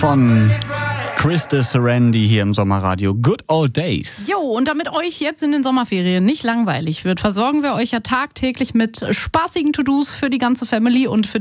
von Krista Serendi hier im Sommerradio. Good Old Days. Jo, und damit euch jetzt in den Sommerferien nicht langweilig wird, versorgen wir euch ja tagtäglich mit spaßigen To-Dos für die ganze Family und für